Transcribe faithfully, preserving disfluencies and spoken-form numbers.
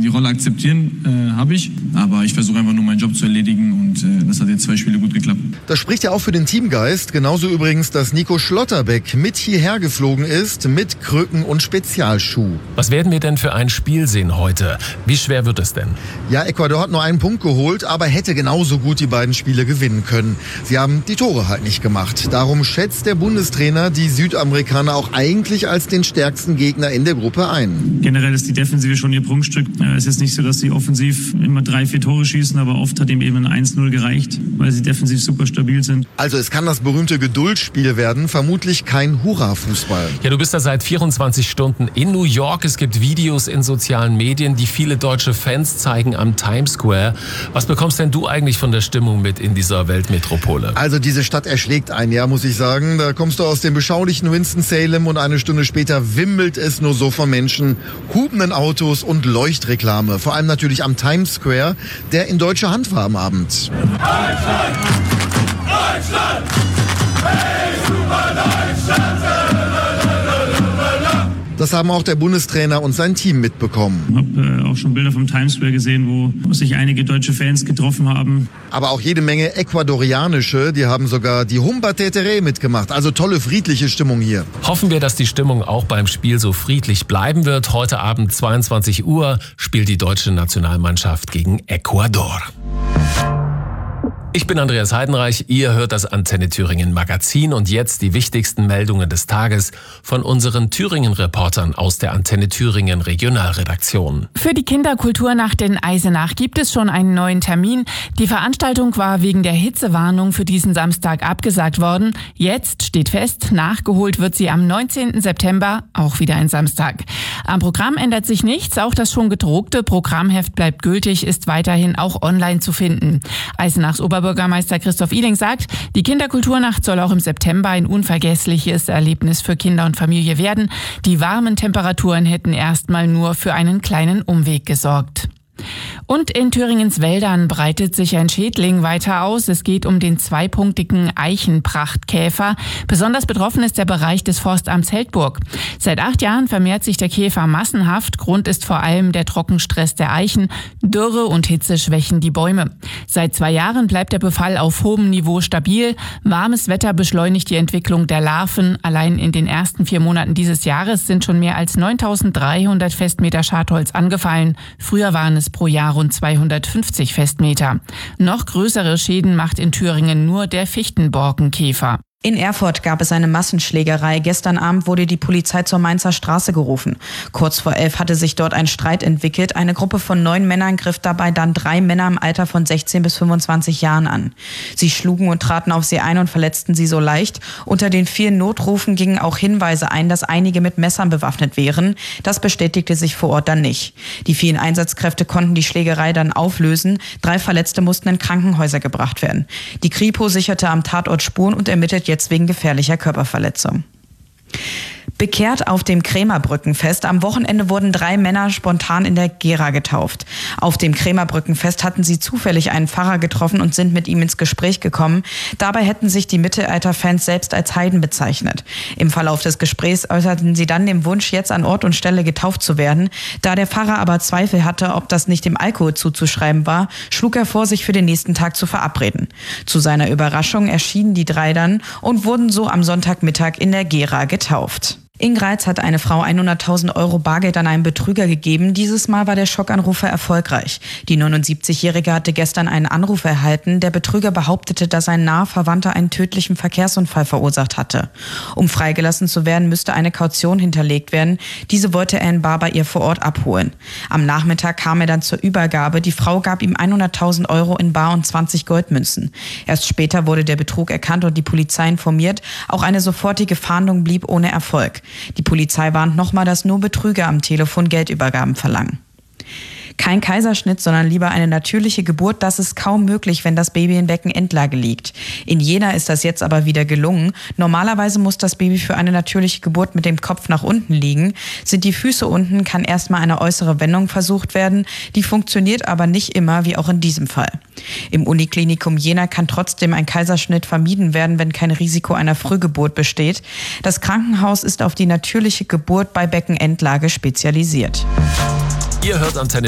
Rolle akzeptieren, äh, habe ich. Aber ich versuche einfach nur meinen Job zu erledigen und äh, das hat jetzt zwei Spiele gut geklappt. Das spricht ja auch für den Teamgeist. Genauso übrigens, dass Nico Schlotterbeck mit hierher geflogen ist, mit Krücken und Spezialschuh. Was werden wir denn für ein Spiel sehen heute? Wie schwer wird es denn? Ja, Ecuador hat nur einen Punkt geholt, aber hätte genauso gut die beiden Spiele gewinnen können. Sie haben die Tore halt nicht gemacht. Darum schätzt der Bundestrainer die Südamerikaner auch eigentlich als den stärksten Gegner in der Gruppe ein. Generell ist die Defensive schon ihr Prunkstück. Es ist nicht so, dass sie offensiv immer drei, vier Tore schießen, aber oft hat ihm eben ein eins null gereicht, weil sie defensiv super stabil sind. Also es kann das berühmte Geduldsspiel werden, vermutlich kein Hurra-Fußball. Ja, du bist da seit vierundzwanzig Stunden in New York. Es gibt Videos in sozialen Medien, die viele deutsche Fans zeigen am Times Square. Was bekommst denn du eigentlich von der Stimmung mit in dieser Weltmetropole? Also diese Stadt erschlägt einen, ja, muss ich sagen. Da kommst du aus dem beschaulichen Winston-Salem und eine Stunde später wimmelt es nur so von Menschen, hubenden Autos und Leuchtreklame. Vor allem natürlich am Times Square, der in deutscher Hand war am Abend. Deutschland! Deutschland! Hey, super Deutschland! Das haben auch der Bundestrainer und sein Team mitbekommen. Ich habe äh, auch schon Bilder vom Times Square gesehen, wo sich einige deutsche Fans getroffen haben. Aber auch jede Menge ecuadorianische, die haben sogar die Humba Tetere mitgemacht. Also tolle friedliche Stimmung hier. Hoffen wir, dass die Stimmung auch beim Spiel so friedlich bleiben wird. Heute Abend zweiundzwanzig Uhr spielt die deutsche Nationalmannschaft gegen Ecuador. Ich bin Andreas Heidenreich, ihr hört das Antenne Thüringen Magazin und jetzt die wichtigsten Meldungen des Tages von unseren Thüringen-Reportern aus der Antenne Thüringen Regionalredaktion. Für die Kinderkulturnacht in Eisenach gibt es schon einen neuen Termin. Die Veranstaltung war wegen der Hitzewarnung für diesen Samstag abgesagt worden. Jetzt steht fest, nachgeholt wird sie am neunzehnten September, auch wieder ein Samstag. Am Programm ändert sich nichts, auch das schon gedruckte Programmheft bleibt gültig, ist weiterhin auch online zu finden. Eisenachs Oberbürgermeister Christoph Ihling sagt, die Kinderkulturnacht soll auch im September ein unvergessliches Erlebnis für Kinder und Familie werden. Die warmen Temperaturen hätten erstmal nur für einen kleinen Umweg gesorgt. Und in Thüringens Wäldern breitet sich ein Schädling weiter aus. Es geht um den zweipunktigen Eichenprachtkäfer. Besonders betroffen ist der Bereich des Forstamts Heldburg. Seit acht Jahren vermehrt sich der Käfer massenhaft. Grund ist vor allem der Trockenstress der Eichen. Dürre und Hitze schwächen die Bäume. Seit zwei Jahren bleibt der Befall auf hohem Niveau stabil. Warmes Wetter beschleunigt die Entwicklung der Larven. Allein in den ersten vier Monaten dieses Jahres sind schon mehr als neuntausenddreihundert Festmeter Schadholz angefallen. Früher waren es pro Jahr rund zweihundertfünfzig Festmeter. Noch größere Schäden macht in Thüringen nur der Fichtenborkenkäfer. In Erfurt gab es eine Massenschlägerei. Gestern Abend wurde die Polizei zur Mainzer Straße gerufen. Kurz vor elf hatte sich dort ein Streit entwickelt. Eine Gruppe von neun Männern griff dabei dann drei Männer im Alter von sechzehn bis fünfundzwanzig Jahren an. Sie schlugen und traten auf sie ein und verletzten sie so leicht. Unter den vielen Notrufen gingen auch Hinweise ein, dass einige mit Messern bewaffnet wären. Das bestätigte sich vor Ort dann nicht. Die vielen Einsatzkräfte konnten die Schlägerei dann auflösen. Drei Verletzte mussten in Krankenhäuser gebracht werden. Die Kripo sicherte am Tatort Spuren und ermittelt jetzt wegen gefährlicher Körperverletzung. Bekehrt auf dem Krämerbrückenfest. Am Wochenende wurden drei Männer spontan in der Gera getauft. Auf dem Krämerbrückenfest hatten sie zufällig einen Pfarrer getroffen und sind mit ihm ins Gespräch gekommen. Dabei hätten sich die Mittelalterfans selbst als Heiden bezeichnet. Im Verlauf des Gesprächs äußerten sie dann den Wunsch, jetzt an Ort und Stelle getauft zu werden. Da der Pfarrer aber Zweifel hatte, ob das nicht dem Alkohol zuzuschreiben war, schlug er vor, sich für den nächsten Tag zu verabreden. Zu seiner Überraschung erschienen die drei dann und wurden so am Sonntagmittag in der Gera getauft. In Greiz hat eine Frau hunderttausend Euro Bargeld an einen Betrüger gegeben. Dieses Mal war der Schockanrufer erfolgreich. Die neunundsiebzigjährige hatte gestern einen Anruf erhalten. Der Betrüger behauptete, dass ein naher Verwandter einen tödlichen Verkehrsunfall verursacht hatte. Um freigelassen zu werden, müsste eine Kaution hinterlegt werden. Diese wollte er in bar bei ihr vor Ort abholen. Am Nachmittag kam er dann zur Übergabe. Die Frau gab ihm hunderttausend Euro in bar und zwanzig Goldmünzen. Erst später wurde der Betrug erkannt und die Polizei informiert. Auch eine sofortige Fahndung blieb ohne Erfolg. Die Polizei warnt nochmal, dass nur Betrüger am Telefon Geldübergaben verlangen. Kein Kaiserschnitt, sondern lieber eine natürliche Geburt, das ist kaum möglich, wenn das Baby in Beckenendlage liegt. In Jena ist das jetzt aber wieder gelungen. Normalerweise muss das Baby für eine natürliche Geburt mit dem Kopf nach unten liegen. Sind die Füße unten, kann erstmal eine äußere Wendung versucht werden. Die funktioniert aber nicht immer, wie auch in diesem Fall. Im Uniklinikum Jena kann trotzdem ein Kaiserschnitt vermieden werden, wenn kein Risiko einer Frühgeburt besteht. Das Krankenhaus ist auf die natürliche Geburt bei Beckenendlage spezialisiert. Ihr hört Antenne